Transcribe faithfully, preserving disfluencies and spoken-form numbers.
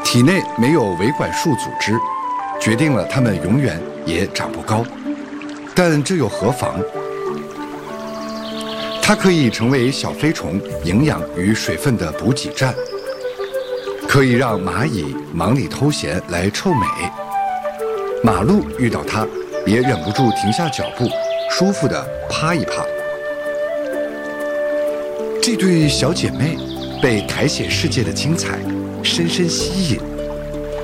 体内没有维管束组织，决定了它们永远也长不高。但这又何妨？它可以成为小飞虫营养与水分的补给站，可以让蚂蚁忙里偷闲来臭美。马鹿遇到它，也忍不住停下脚步，舒服地趴一趴。这对小姐妹被苔藓世界的精彩深深吸引。